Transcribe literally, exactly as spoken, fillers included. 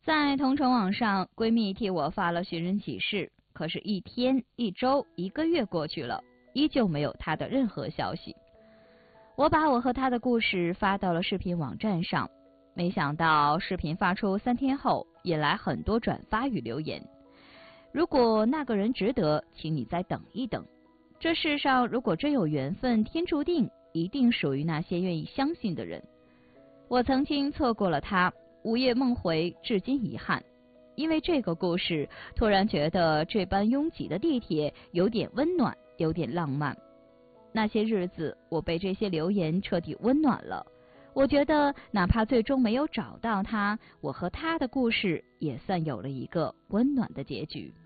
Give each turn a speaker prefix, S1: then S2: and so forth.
S1: 在同城网上，闺蜜替我发了寻人启事，可是，一天、一周、一个月过去了，依旧没有她的任何消息。我把我和她的故事发到了视频网站上，没想到视频发出三天后，引来很多转发与留言。如果那个人值得，请你再等一等。这世上如果真有缘分，天注定一定属于那些愿意相信的人。我曾经错过了他，午夜梦回，至今遗憾。因为这个故事，突然觉得这般拥挤的地铁有点温暖，有点浪漫。那些日子，我被这些留言彻底温暖了。我觉得，哪怕最终没有找到他，我和他的故事也算有了一个温暖的结局。